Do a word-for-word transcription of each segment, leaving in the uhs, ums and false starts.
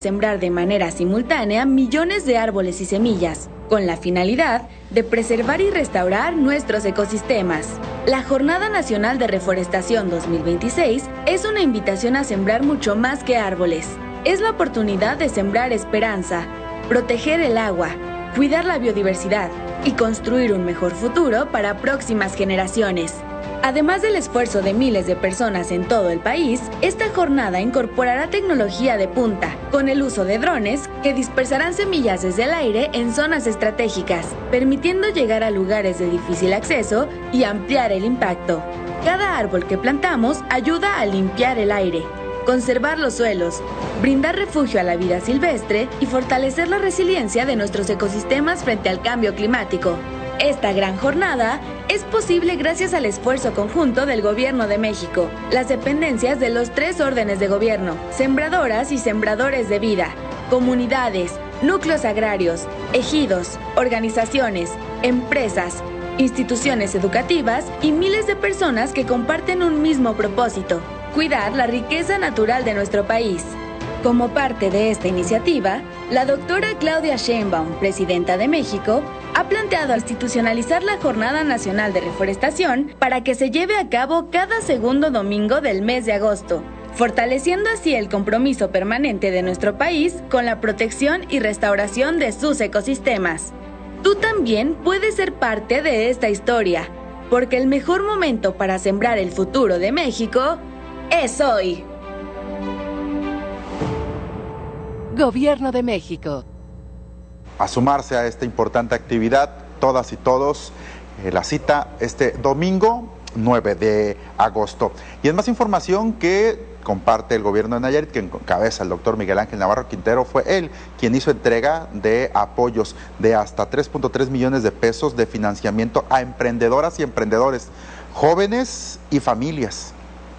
Sembrar de manera simultánea millones de árboles y semillas, con la finalidad de preservar y restaurar nuestros ecosistemas. La Jornada Nacional de Reforestación dos mil veintiséis es una invitación a sembrar mucho más que árboles. Es la oportunidad de sembrar esperanza, proteger el agua, cuidar la biodiversidad y construir un mejor futuro para próximas generaciones. Además del esfuerzo de miles de personas en todo el país, esta jornada incorporará tecnología de punta, con el uso de drones que dispersarán semillas desde el aire en zonas estratégicas, permitiendo llegar a lugares de difícil acceso y ampliar el impacto. Cada árbol que plantamos ayuda a limpiar el aire, conservar los suelos, brindar refugio a la vida silvestre y fortalecer la resiliencia de nuestros ecosistemas frente al cambio climático. Esta gran jornada es posible gracias al esfuerzo conjunto del Gobierno de México, las dependencias de los tres órdenes de gobierno, sembradoras y sembradores de vida, comunidades, núcleos agrarios, ejidos, organizaciones, empresas, instituciones educativas y miles de personas que comparten un mismo propósito: cuidar la riqueza natural de nuestro país. Como parte de esta iniciativa, la doctora Claudia Sheinbaum, presidenta de México, ha planteado institucionalizar la Jornada Nacional de Reforestación para que se lleve a cabo cada segundo domingo del mes de agosto, fortaleciendo así el compromiso permanente de nuestro país con la protección y restauración de sus ecosistemas. Tú también puedes ser parte de esta historia, porque el mejor momento para sembrar el futuro de México es hoy. Gobierno de México. A sumarse a esta importante actividad, todas y todos, eh, la cita este domingo nueve de agosto. Y en más información que comparte el gobierno de Nayarit, que encabeza el doctor Miguel Ángel Navarro Quintero, fue él quien hizo entrega de apoyos de hasta tres punto tres millones de pesos de financiamiento a emprendedoras y emprendedores, jóvenes y familias.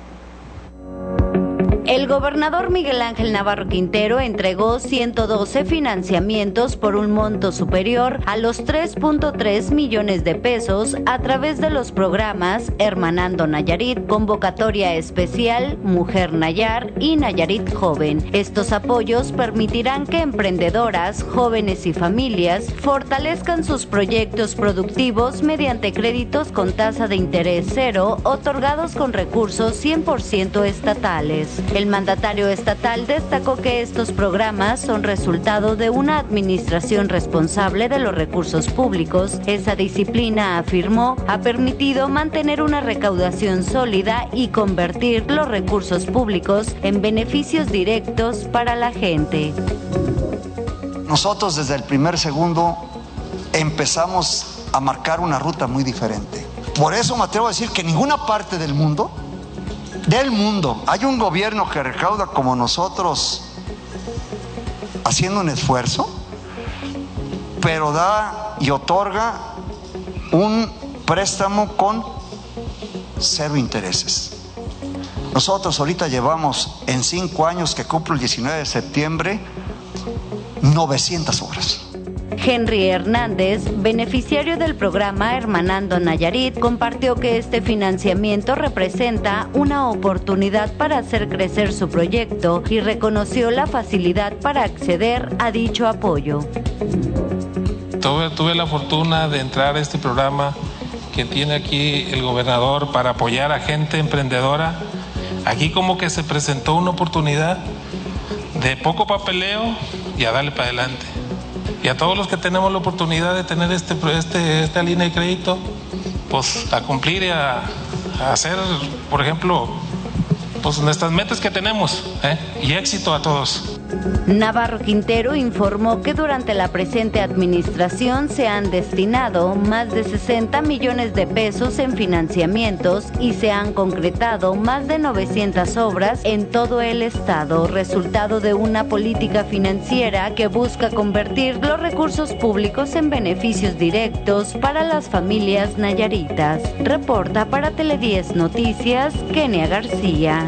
El gobernador Miguel Ángel Navarro Quintero entregó ciento doce financiamientos por un monto superior a los tres punto tres millones de pesos a través de los programas Hermanando Nayarit, Convocatoria Especial, Mujer Nayar y Nayarit Joven. Estos apoyos permitirán que emprendedoras, jóvenes y familias fortalezcan sus proyectos productivos mediante créditos con tasa de interés cero otorgados con recursos cien por ciento estatales. El mandatario estatal destacó que estos programas son resultado de una administración responsable de los recursos públicos. Esa disciplina, afirmó, ha permitido mantener una recaudación sólida y convertir los recursos públicos en beneficios directos para la gente. Nosotros desde el primer segundo empezamos a marcar una ruta muy diferente. Por eso me atrevo a decir que en ninguna parte del mundo Del mundo hay un gobierno que recauda como nosotros, haciendo un esfuerzo, pero da y otorga un préstamo con cero intereses. Nosotros ahorita llevamos, en cinco años que cumplo el diecinueve de septiembre, novecientas obras. Henry Hernández, beneficiario del programa Hermanando Nayarit, compartió que este financiamiento representa una oportunidad para hacer crecer su proyecto y reconoció la facilidad para acceder a dicho apoyo. Tuve, tuve la fortuna de entrar a este programa que tiene aquí el gobernador para apoyar a gente emprendedora. Aquí como que se presentó una oportunidad de poco papeleo y a darle para adelante. Y a todos los que tenemos la oportunidad de tener este, este, esta línea de crédito, pues a cumplir y a, a hacer, por ejemplo, pues nuestras metas que tenemos, ¿eh? Y éxito a todos. Navarro Quintero informó que durante la presente administración se han destinado más de sesenta millones de pesos en financiamientos y se han concretado más de novecientas obras en todo el estado, resultado de una política financiera que busca convertir los recursos públicos en beneficios directos para las familias nayaritas. Reporta para Tele diez Noticias, Kenia García.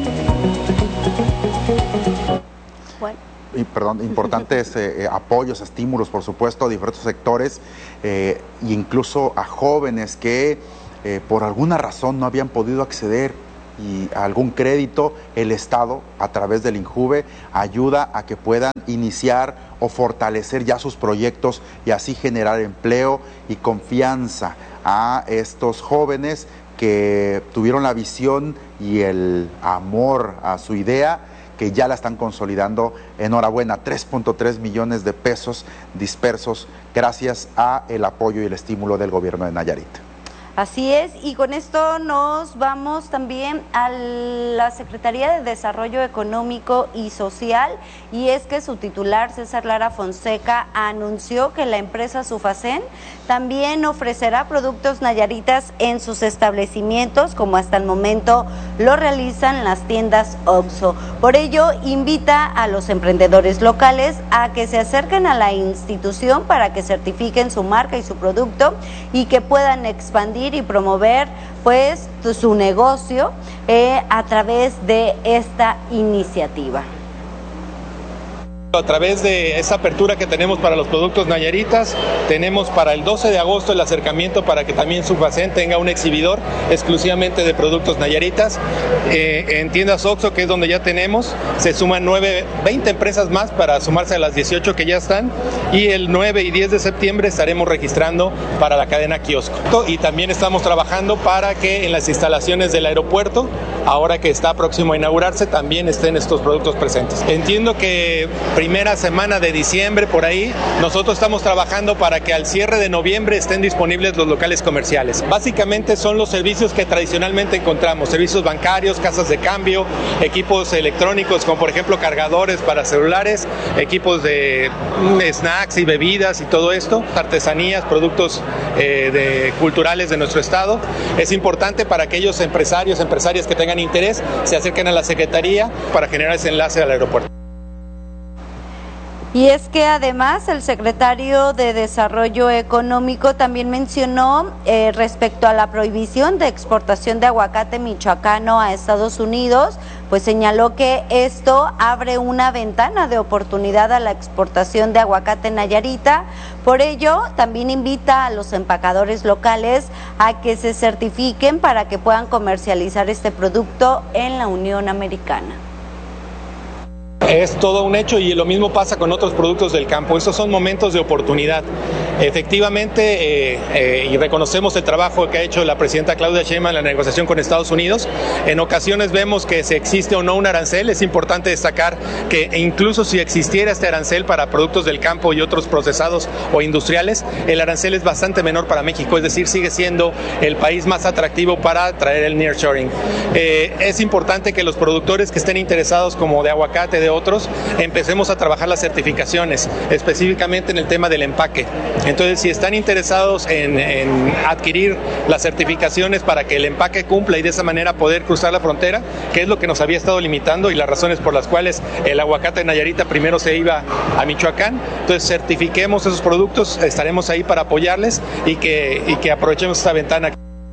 Y, perdón, importantes eh, apoyos, estímulos, por supuesto, a diferentes sectores eh, e incluso a jóvenes que eh, por alguna razón no habían podido acceder y algún crédito, el Estado, a través del INJUVE, ayuda a que puedan iniciar o fortalecer ya sus proyectos y así generar empleo y confianza a estos jóvenes que tuvieron la visión y el amor a su idea, que ya la están consolidando. Enhorabuena, tres punto tres millones de pesos dispersos gracias a el apoyo y el estímulo del gobierno de Nayarit. Así es, y con esto nos vamos también a la Secretaría de Desarrollo Económico y Social, y es que su titular, César Lara Fonseca, anunció que la empresa Sufacén también ofrecerá productos nayaritas en sus establecimientos, como hasta el momento lo realizan las tiendas OXXO. Por ello, invita a los emprendedores locales a que se acerquen a la institución para que certifiquen su marca y su producto y que puedan expandir y promover pues su negocio eh, a través de esta iniciativa. A través de esa apertura que tenemos para los productos nayaritas, tenemos para el doce de agosto el acercamiento para que también Sufacén tenga un exhibidor exclusivamente de productos nayaritas. Eh, en tiendas OXXO, que es donde ya tenemos, se suman nueve, veinte empresas más para sumarse a las dieciocho que ya están, y el nueve y diez de septiembre estaremos registrando para la cadena Kiosco. Y también estamos trabajando para que en las instalaciones del aeropuerto, ahora que está próximo a inaugurarse, también estén estos productos presentes. Entiendo que primera semana de diciembre, por ahí, nosotros estamos trabajando para que al cierre de noviembre estén disponibles los locales comerciales. Básicamente son los servicios que tradicionalmente encontramos, servicios bancarios, casas de cambio, equipos electrónicos como por ejemplo cargadores para celulares, equipos de snacks y bebidas y todo esto, artesanías, productos eh, de, culturales de nuestro estado. Es importante para aquellos empresarios, empresarias que tengan interés, se acerquen a la Secretaría para generar ese enlace al aeropuerto. Y es que además el secretario de Desarrollo Económico también mencionó eh, respecto a la prohibición de exportación de aguacate michoacano a Estados Unidos, pues señaló que esto abre una ventana de oportunidad a la exportación de aguacate nayarita. Por ello, también invita a los empacadores locales a que se certifiquen para que puedan comercializar este producto en la Unión Americana. Es todo un hecho y lo mismo pasa con otros productos del campo. Estos son momentos de oportunidad. Efectivamente, eh, eh, y reconocemos el trabajo que ha hecho la presidenta Claudia Sheinbaum en la negociación con Estados Unidos. En ocasiones vemos que si existe o no un arancel. Es importante destacar que incluso si existiera este arancel para productos del campo y otros procesados o industriales, el arancel es bastante menor para México, es decir, sigue siendo el país más atractivo para traer el nearshoring. Eh, es importante que los productores que estén interesados, como de aguacate, de otros, empecemos a trabajar las certificaciones, específicamente en el tema del empaque. Entonces, si están interesados en, en adquirir las certificaciones para que el empaque cumpla y de esa manera poder cruzar la frontera, que es lo que nos había estado limitando y las razones por las cuales el aguacate nayarita primero se iba a Michoacán, entonces certifiquemos esos productos, estaremos ahí para apoyarles y que, y que aprovechemos esta ventana.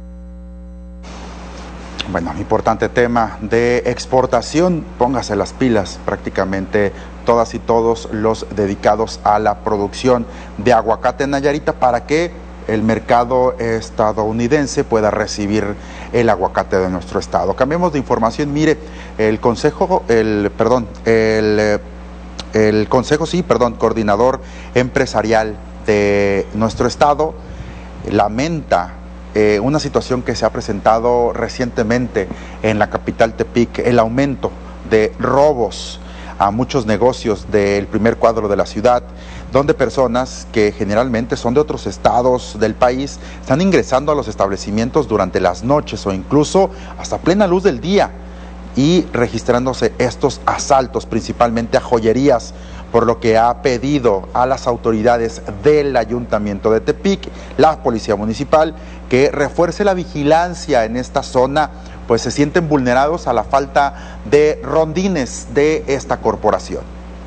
Bueno, importante tema de exportación, póngase las pilas prácticamente todas y todos los dedicados a la producción de aguacate nayarita para que el mercado estadounidense pueda recibir el aguacate de nuestro estado. Cambiemos de información. Mire, el consejo, el perdón, el, el consejo, sí, perdón, coordinador empresarial de nuestro estado lamenta Eh, una situación que se ha presentado recientemente en la capital Tepic, el aumento de robos a muchos negocios del primer cuadro de la ciudad, donde personas que generalmente son de otros estados del país están ingresando a los establecimientos durante las noches o incluso hasta plena luz del día y registrándose estos asaltos principalmente a joyerías, por lo que ha pedido a las autoridades del Ayuntamiento de Tepic, la Policía Municipal, que refuerce la vigilancia en esta zona, pues se sienten vulnerados a la falta de rondines de esta corporación.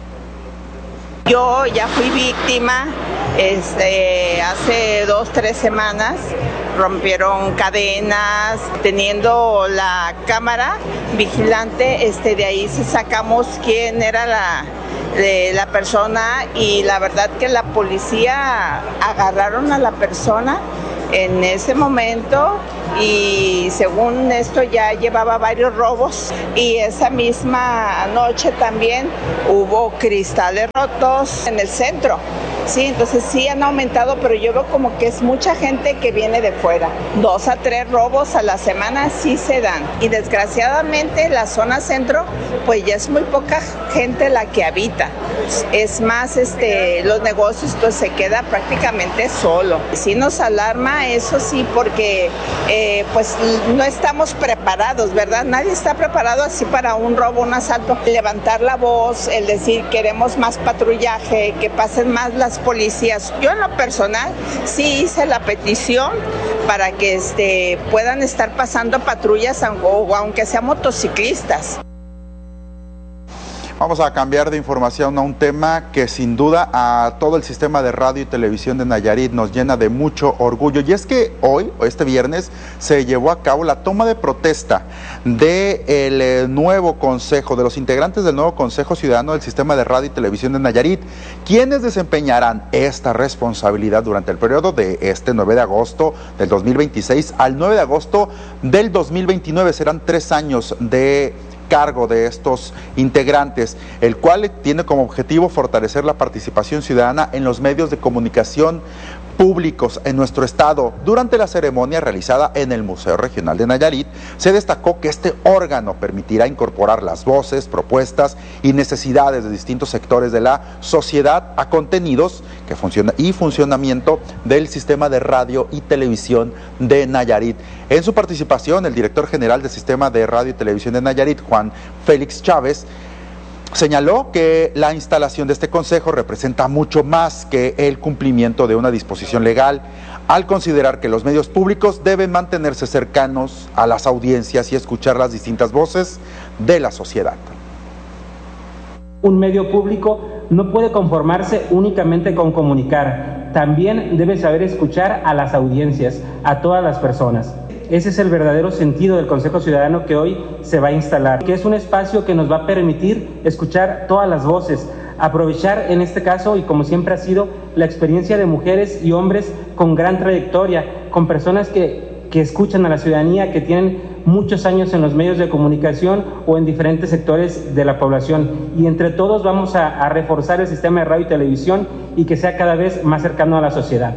Yo ya fui víctima, este, hace dos, tres semanas, rompieron cadenas, teniendo la cámara vigilante, este, de ahí sí sacamos quién era la, de la persona y la verdad que la policía agarraron a la persona en ese momento y según esto ya llevaba varios robos y esa misma noche también hubo cristales rotos en el centro. Sí, entonces sí han aumentado, pero yo veo como que es mucha gente que viene de fuera. Dos a tres robos a la semana sí se dan. Y desgraciadamente la zona centro, pues ya es muy poca gente la que habita. Es más, este, los negocios pues se queda prácticamente solo. Sí nos alarma eso sí, porque eh, pues no estamos preparados, ¿verdad? Nadie está preparado así para un robo, un asalto. Levantar la voz, el decir queremos más patrullaje, que pasen más las policías. Yo en lo personal sí hice la petición para que este, puedan estar pasando patrullas o aunque sean motociclistas. Vamos a cambiar de información a un tema que sin duda a todo el sistema de radio y televisión de Nayarit nos llena de mucho orgullo, y es que hoy, este viernes, se llevó a cabo la toma de protesta del nuevo consejo, de los integrantes del nuevo Consejo Ciudadano del Sistema de Radio y Televisión de Nayarit, quienes desempeñarán esta responsabilidad durante el periodo de este nueve de agosto del dos mil veintiséis al nueve de agosto del dos mil veintinueve. Serán tres años de cargo de estos integrantes, el cual tiene como objetivo fortalecer la participación ciudadana en los medios de comunicación públicos en nuestro estado. Durante la ceremonia realizada en el Museo Regional de Nayarit, se destacó que este órgano permitirá incorporar las voces, propuestas y necesidades de distintos sectores de la sociedad a contenidos que funciona y funcionamiento del sistema de radio y televisión de Nayarit. En su participación, el director general del Sistema de Radio y Televisión de Nayarit, Juan Félix Chávez, señaló que la instalación de este consejo representa mucho más que el cumplimiento de una disposición legal, al considerar que los medios públicos deben mantenerse cercanos a las audiencias y escuchar las distintas voces de la sociedad. Un medio público no puede conformarse únicamente con comunicar, también debe saber escuchar a las audiencias, a todas las personas. Ese es el verdadero sentido del Consejo Ciudadano que hoy se va a instalar, que es un espacio que nos va a permitir escuchar todas las voces, aprovechar en este caso, y como siempre ha sido, la experiencia de mujeres y hombres con gran trayectoria, con personas que, que escuchan a la ciudadanía, que tienen muchos años en los medios de comunicación o en diferentes sectores de la población. Y entre todos vamos a, a reforzar el sistema de radio y televisión y que sea cada vez más cercano a la sociedad.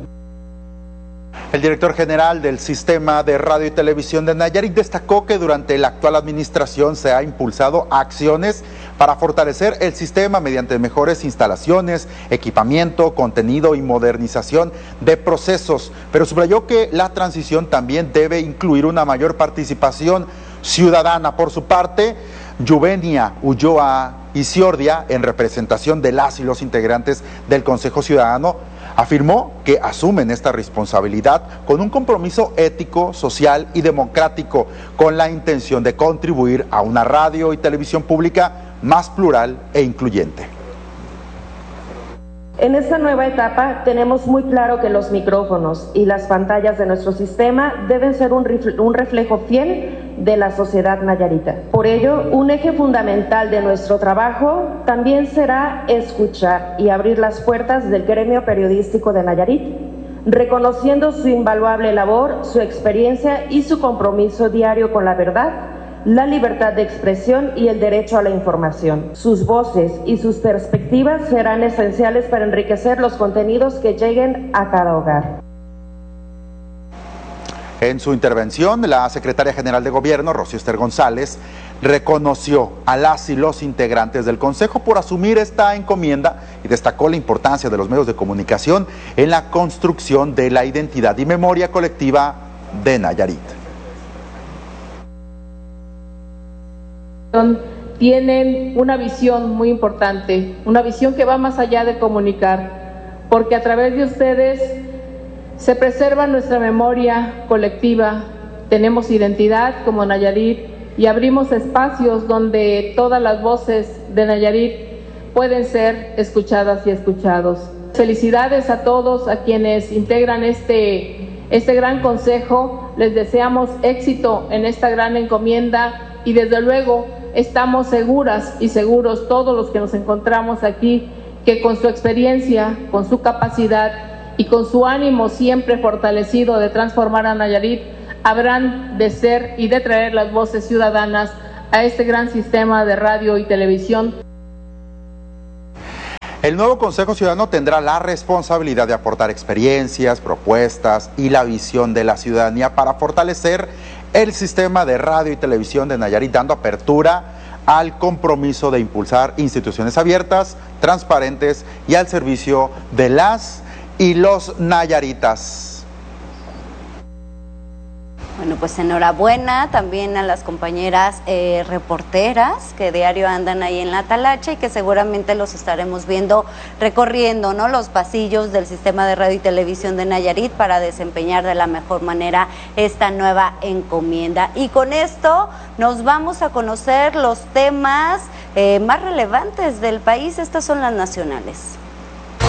El director general del Sistema de Radio y Televisión de Nayarit destacó que durante la actual administración se ha impulsado acciones para fortalecer el sistema mediante mejores instalaciones, equipamiento, contenido y modernización de procesos, pero subrayó que la transición también debe incluir una mayor participación ciudadana. Por su parte, Yuvenia Ulloa Isiordia, en representación de las y los integrantes del Consejo Ciudadano, afirmó que asumen esta responsabilidad con un compromiso ético, social y democrático, con la intención de contribuir a una radio y televisión pública más plural e incluyente. En esta nueva etapa tenemos muy claro que los micrófonos y las pantallas de nuestro sistema deben ser un reflejo fiel de la sociedad nayarita. Por ello, un eje fundamental de nuestro trabajo también será escuchar y abrir las puertas del gremio periodístico de Nayarit, reconociendo su invaluable labor, su experiencia y su compromiso diario con la verdad, la libertad de expresión y el derecho a la información. Sus voces y sus perspectivas serán esenciales para enriquecer los contenidos que lleguen a cada hogar. En su intervención, la secretaria general de Gobierno, Rocío Ester González, reconoció a las y los integrantes del Consejo por asumir esta encomienda y destacó la importancia de los medios de comunicación en la construcción de la identidad y memoria colectiva de Nayarit. Tienen una visión muy importante, una visión que va más allá de comunicar, porque a través de ustedes se preserva nuestra memoria colectiva, tenemos identidad como Nayarit y abrimos espacios donde todas las voces de Nayarit pueden ser escuchadas y escuchados. Felicidades a todos, a quienes integran este, este gran consejo, les deseamos éxito en esta gran encomienda y desde luego estamos seguras y seguros todos los que nos encontramos aquí que con su experiencia, con su capacidad y con su ánimo siempre fortalecido de transformar a Nayarit, habrán de ser y de traer las voces ciudadanas a este gran sistema de radio y televisión. El nuevo Consejo Ciudadano tendrá la responsabilidad de aportar experiencias, propuestas y la visión de la ciudadanía para fortalecer el sistema de radio y televisión de Nayarit, dando apertura al compromiso de impulsar instituciones abiertas, transparentes y al servicio de las y los nayaritas. Bueno, pues enhorabuena también a las compañeras eh, reporteras que diario andan ahí en la talacha y que seguramente los estaremos viendo recorriendo, ¿no?, los pasillos del sistema de radio y televisión de Nayarit para desempeñar de la mejor manera esta nueva encomienda. Y con esto nos vamos a conocer los temas eh, más relevantes del país. Estas son las nacionales.